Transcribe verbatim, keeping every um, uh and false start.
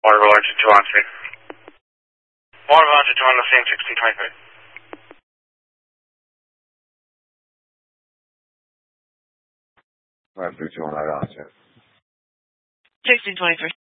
Waterville Engine two on three. Waterville Engine two on the same sixteen twenty-three. five three two on that on, sixteen twenty-three.